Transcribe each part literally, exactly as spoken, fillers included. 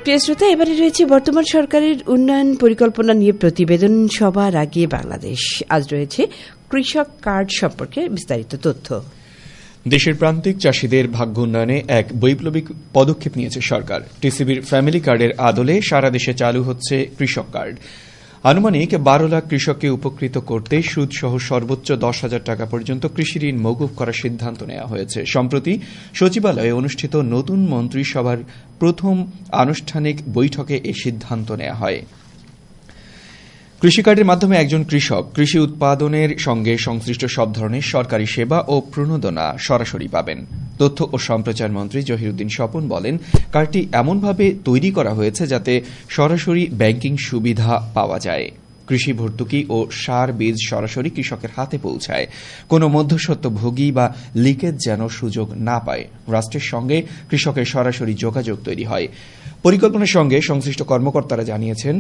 প্রিয় শ্রোতা, এবারে রয়েছে বর্তমান সরকারের উন্নয়ন পরিকল্পনা নিয়ে প্রতিবেদন। সবার আগে বাংলাদেশ। আজ রয়েছে কৃষক কার্ড সম্পর্কে বিস্তারিত তথ্য। দেশের প্রান্তিক চাষীদের ভাগ্য উন্নয়নে এক বৈপ্লবিক পদক্ষেপ নিয়েছে সরকার। টিসিবির ফ্যামিলি কার্ডের আদলে সারা দেশে চালু হচ্ছে কৃষক কার্ড। আনুমানিক বারো লাখ কৃষককে উপকৃত করতে সুদসহ সর্বোচ্চ দশ হাজার টাকা পর্যন্ত কৃষি ঋণ মওকুফ করার সিদ্ধান্ত নেওয়া হয়েছে। সম্প্রতি সচিবালয়ে অনুষ্ঠিত নতুন মন্ত্রিসভার প্রথম আনুষ্ঠানিক বৈঠকে এ সিদ্ধান্ত নেওয়া হয়। কৃষি কার্ডের মাধ্যমে একজন কৃষক কৃষি উৎপাদনের সঙ্গে সংশ্লিষ্ট সব ধরনের সরকারি সেবা ও প্রণোদনা সরাসরি পাবেন। তথ্য ও সম্প্রচার মন্ত্রী জহিরুদ্দিন স্বপন বলেন, কার্ডটি এমনভাবে তৈরি করা হয়েছে যাতে সরাসরি ব্যাংকিং সুবিধা পাওয়া যায়। কৃষি ভর্তুকি ও সার বীজ সরাসরি কৃষকের হাতে পৌঁছায়। কোনো মধ্যস্বত্বভোগী বা লিকেজ যেন সুযোগ না পায়। রাষ্ট্রের সঙ্গে কৃষকের সরাসরি যোগাযোগ তৈরি হয়। পরিকল্পনার সঙ্গে সংশ্লিষ্ট কর্মকর্তারা জানিয়েছেন,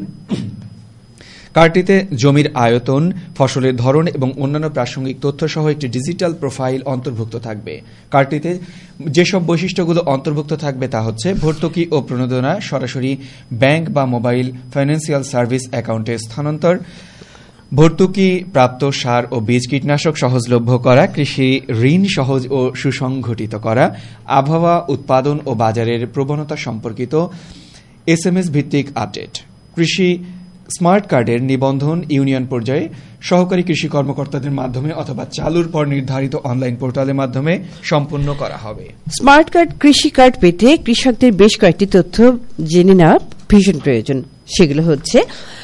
কার্ডটিতে জমির আয়তন, ফসলের ধরন এবং অন্যান্য প্রাসঙ্গিক তথ্য সহ একটি ডিজিটাল প্রোফাইল অন্তর্ভুক্ত থাকবে। কার্ডটিতে যেসব বৈশিষ্ট্যগুলো অন্তর্ভুক্ত থাকবে তা হচ্ছে ভর্তুকি ও প্রণোদনা সরাসরি ব্যাংক বা মোবাইল ফাইন্যান্সিয়াল সার্ভিস অ্যাকাউন্টে স্থানান্তর, ভর্তুকি প্রাপ্ত সার ও বীজ কীটনাশক সহজলভ্য করা, কৃষি ঋণ সহজ ও সুসংগঠিত করা, আবহাওয়া, উৎপাদন ও বাজারের প্রবণতা সম্পর্কিত এসএমএস ভিত্তিক আপডেট। কৃষি স্মার্ট কার্ডের নিবন্ধন ইউনিয়ন পর্যায়ে সহকারী কৃষি কর্মকর্তাদের মাধ্যমে অথবা চালুর পর নির্ধারিত অনলাইন পোর্টালের মাধ্যমে সম্পন্ন করা হবে। স্মার্ট কার্ড কৃষি কার্ড পেতে কৃষকদের বেশ কয়েকটি তথ্য জেনে নেওয়া ভীষণ প্রয়োজন। সেগুলো হচ্ছে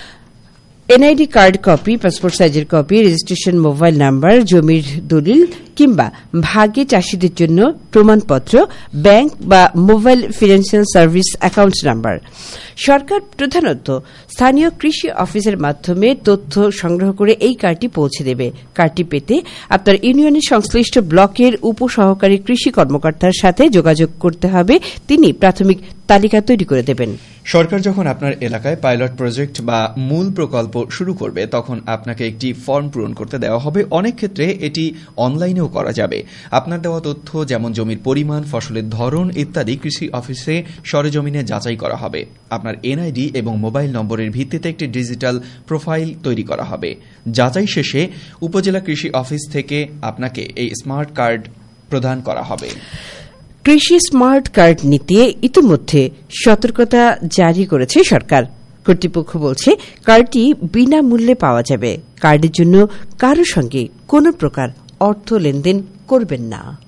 এনআইডি কার্ড কপি, পাসপোর্ট সাইজের কপি, রেজিস্ট্রেশন মোবাইল নাম্বার, জমির দলিল কিংবা ভাগে চাষীদের জন্য প্রমাণপত্র, ব্যাংক বা mobile financial service account number. সরকার প্রধানত স্থানীয় কৃষি অফিসের মাধ্যমে তথ্য সংগ্রহ করে এই কার্ডটি পৌঁছে দেবে। কার্ডটি পেতে আপনার ইউনিয়নের সংশ্লিষ্ট ব্লকের উপসহকারী কৃষি কর্মকর্তার সাথে যোগাযোগ করতে হবে। তিনি প্রাথমিক তালিকা তৈরি করে দেবেন। সরকার যখন আপনার এলাকায় পাইলট প্রজেক্ট বা মূল প্রকল্প শুরু করবে, তখন আপনাকে একটি ফর্ম পূরণ করতে দেওয়া হবে। অনেক ক্ষেত্রে এটি অনলাইনেও করা যাবে। আপনার দেওয়া তথ্য যেমন জমির পরিমাণ, ফসলের ধরন ইত্যাদি কৃষি অফিসে সরেজমিনে যাচাই করা হবে। আপনার এনআইডি এবং মোবাইল নম্বরের ভিত্তিতে একটি ডিজিটাল প্রোফাইল তৈরি করা হবে। যাচাই শেষে উপজেলা কৃষি অফিস থেকে আপনাকে এই স্মার্ট কার্ড প্রদান করা হবে। কৃষি স্মার্ট কার্ড নিতে ইতিমধ্যে সতর্কতা জারি করেছে সরকার। কর্তৃপক্ষ বলছে, কার্ডটি বিনামূল্যে পাওয়া যাবে। কার্ডের জন্য কারো সঙ্গে কোনো প্রকার অর্থ লেনদেন করবেন না।